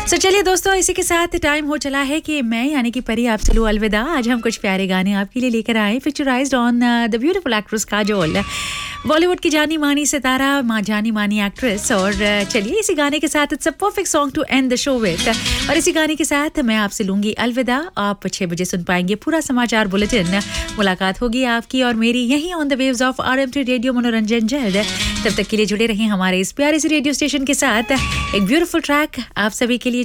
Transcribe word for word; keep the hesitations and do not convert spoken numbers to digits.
so, चलिए दोस्तों, इसी के साथ टाइम हो चला है कि मैं यानी कि परी आपसे लूं अलविदा। आज हम कुछ प्यारे गाने आपके लिए लेकर आए, picturised on the beautiful actress Kajol, Bollywood की जानी मानी सितारा, माँ जानी मानी एक्ट्रेस। और चलिए इसी गाने के साथ it's a perfect song two and द शो विद। और इसी गाने के साथ मैं आपसे लूंगी अलविदा। आप छह बजे सुन पाएंगे पूरा समाचार बुलेटिन। मुलाकात होगी आपकी और मेरी यहीं on the waves of RMT radio मनोरंजन जल्द। तब तक के लिए जुड़े रहें हमारे इस प्यारे से रेडियो स्टेशन के साथ। एक ब्यूटीफुल ट्रैक आप सभी के लिए